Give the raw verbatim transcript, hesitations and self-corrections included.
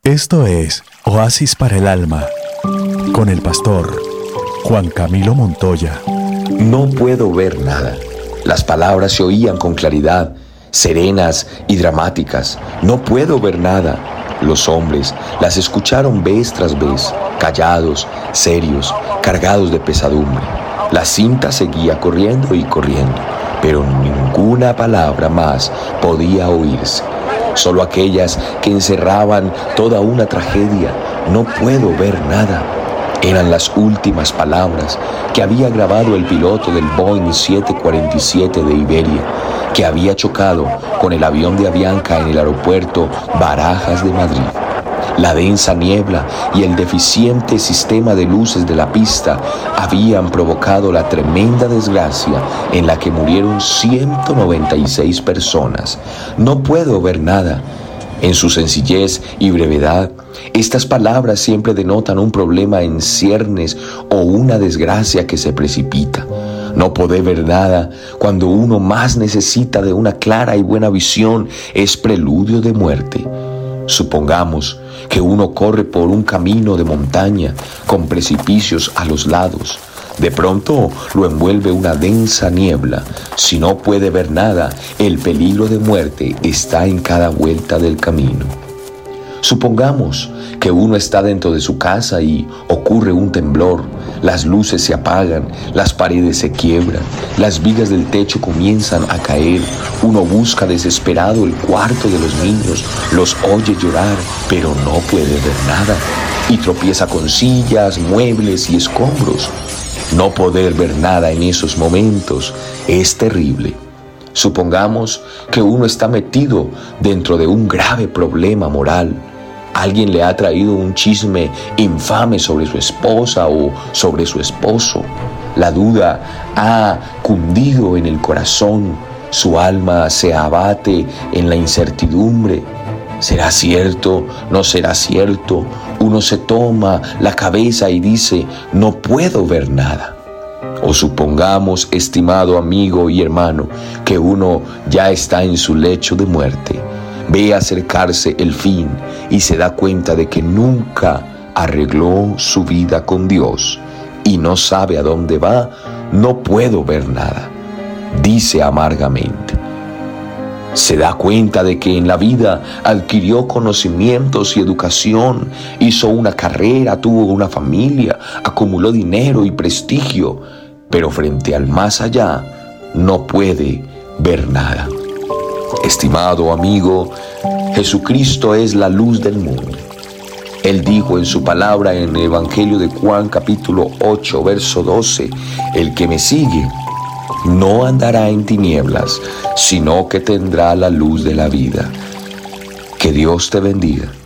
Esto es Oasis para el Alma, con el pastor Juan Camilo Montoya. No puedo ver nada. Las palabras se oían con claridad, serenas y dramáticas. No puedo ver nada. Los hombres las escucharon vez tras vez, callados, serios, cargados de pesadumbre. La cinta seguía corriendo y corriendo, pero ninguna palabra más podía oírse. Solo aquellas que encerraban toda una tragedia. No puedo ver nada. Eran las últimas palabras que había grabado el piloto del Boeing siete cuarenta y siete de Iberia, que había chocado con el avión de Avianca en el aeropuerto Barajas de Madrid. La densa niebla y el deficiente sistema de luces de la pista habían provocado la tremenda desgracia en la que murieron ciento noventa y seis personas. No puedo ver nada. En su sencillez y brevedad, estas palabras siempre denotan un problema en ciernes o una desgracia que se precipita. No poder ver nada cuando uno más necesita de una clara y buena visión es preludio de muerte. Supongamos que uno corre por un camino de montaña con precipicios a los lados. De pronto lo envuelve una densa niebla. Si no puede ver nada, el peligro de muerte está en cada vuelta del camino. Supongamos que uno está dentro de su casa y ocurre un temblor. Las luces se apagan, las paredes se quiebran, las vigas del techo comienzan a caer. Uno busca desesperado el cuarto de los niños, los oye llorar, pero no puede ver nada. Y tropieza con sillas, muebles y escombros. No poder ver nada en esos momentos es terrible. Supongamos que uno está metido dentro de un grave problema moral. Alguien le ha traído un chisme infame sobre su esposa o sobre su esposo. La duda ha cundido en el corazón. Su alma se abate en la incertidumbre. ¿Será cierto? ¿No será cierto? Uno se toma la cabeza y dice, no puedo ver nada. O supongamos, estimado amigo y hermano, que uno ya está en su lecho de muerte. Ve acercarse el fin y se da cuenta de que nunca arregló su vida con Dios y no sabe a dónde va. No puedo ver nada, dice amargamente. Se da cuenta de que en la vida adquirió conocimientos y educación, hizo una carrera, tuvo una familia, acumuló dinero y prestigio, pero frente al más allá no puede ver nada. Estimado amigo, Jesucristo es la luz del mundo. Él dijo en su palabra en el Evangelio de Juan capítulo ocho, verso doce, el que me sigue no andará en tinieblas, sino que tendrá la luz de la vida. Que Dios te bendiga.